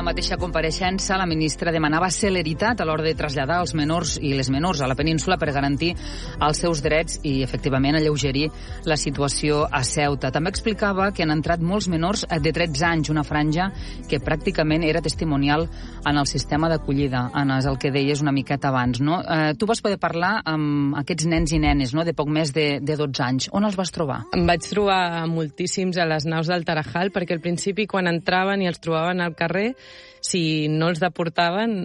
mateixa compareixença, la ministra demanava celeritat a l'hora de traslladar els menors i les menors a la península per garantir els seus drets i, efectivament, alleugerir la situació a Ceuta. També explicava que han entrat molts menors de 13 anys, una franja que pràcticament era testimonial en el sistema d'acollida, és el que deies una miqueta abans, no? Tu vas poder parlar amb aquests nens i nenes, no?, de poc més de 12 anys. On els vas trobar? Em vaig trobar moltíssims a les naus del Tarajal, perquè al principi, quan entraven i els trobaven al carrer, si no els deportaven,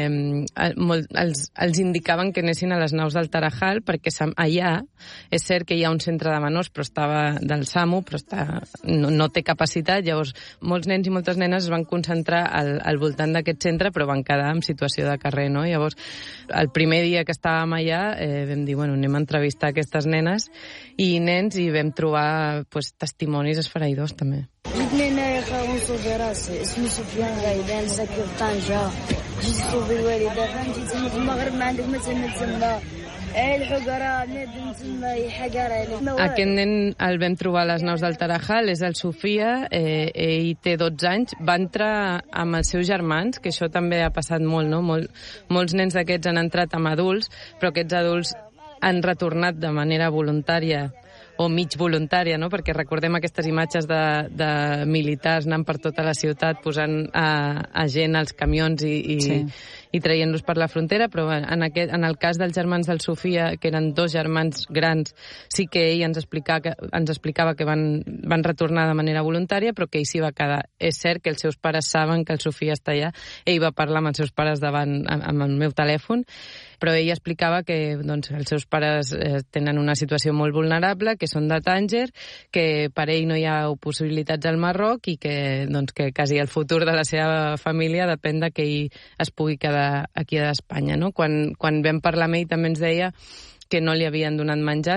els indicaven que anessin a les naus del Tarajal, perquè allà és cert que hi ha un centre de menors, però estava del SAMU, però no té capacitat. Llavors, molts nens i moltes nenes es van concentrar al voltant d'aquest centre, però van quedar en situació de carrer, no? Llavors, el primer dia que estàvem allà, vam dir, bueno, anem a entrevistar aquestes nenes i nens, i vam trobar testimonis esfereïdors, també. جبنا هنا ونصوفي راسي اسمي سفيان غايدان ساكن في طنجة جيت صوفي الوالدة فهمتي تما في المغرب ما عندك مثلا تما الحقرة بنادم تما يحقرة. Aquest nen el vam trobar a les naus del Tarajal, és el Sofia, ell té 12 anys, va entrar amb els seus germans, que això també ha passat molt, no? Molts nens d'aquests han entrat amb adults, però aquests adults han retornat de manera voluntària o mig voluntària, no? Perquè recordem aquestes imatges de militars anant per tota la ciutat posant a gent als camions i traient-los per la frontera, però en el cas dels germans del Sofia, que eren 2 germans grans, sí que ell ens explicava que van retornar de manera voluntària, però que ell s'hi va quedar. És cert que els seus pares saben que el Sofia està allà, ell va parlar amb els seus pares davant amb el meu telèfon, però ell explicava que els seus pares tenen una situació molt vulnerable, que són de Tànger, que per ell no hi ha possibilitats al Marroc i que quasi el futur de la seva família depèn de que ell es pugui quedar aquí a Espanya, no? Quan vam parlar amb ell també ens deia que no li havien donat menjar,